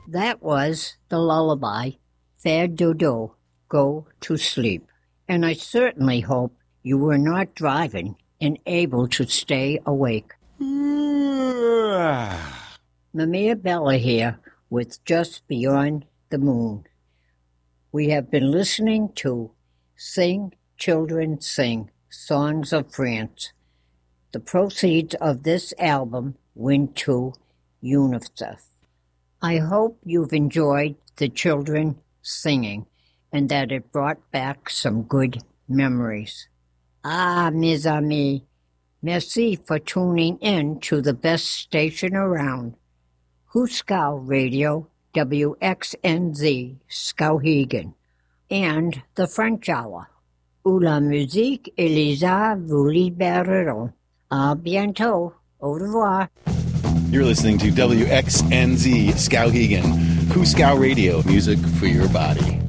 That was the lullaby, Faire Dodo, Go to Sleep. And I certainly hope you were not driving and able to stay awake. Mamiya Bella here with Just Beyond the Moon. We have been listening to Sing, Children Sing, Songs of France. The proceeds of this album went to UNICEF. I hope you've enjoyed the children singing and that it brought back some good memories. Mes amis, merci for tuning in to the best station around, Huskow Radio, WXNZ, Skowhegan, and the French Hour, où la musique et les arts vous libéreront. À bientôt. Au revoir. You're listening to WXNZ Skowhegan, Huskow Radio, music for your body.